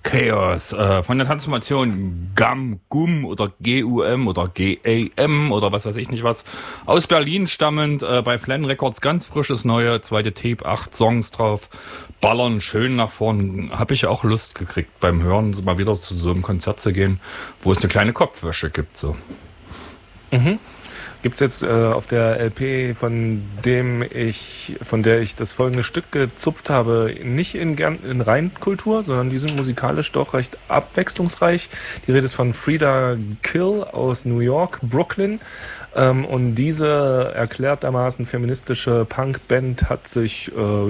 Chaos von der Transformation Gum oder GUM oder GAM oder was weiß ich nicht was. Aus Berlin stammend, bei Flan Records ganz frisches neue zweite Tape, 8 Songs drauf. Ballern schön nach vorn. Habe ich auch Lust gekriegt beim Hören, so mal wieder zu so einem Konzert zu gehen, wo es eine kleine Kopfwäsche gibt. So. Mhm. Gibt es jetzt auf der LP, von der ich das folgende Stück gezupft habe, nicht in Reinkultur, sondern die sind musikalisch doch recht abwechslungsreich. Die Rede ist von Frida Kill aus New York, Brooklyn. Und diese erklärtermaßen feministische Punkband hat sich